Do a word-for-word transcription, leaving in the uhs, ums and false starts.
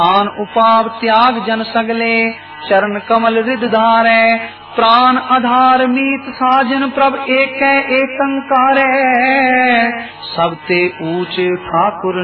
आन उपाव त्याग जन सगले, चरण कमल रिद धारे, प्राण आधार मीत साजन प्रभ एक एकंकार, सबते ऊंच ठाकुर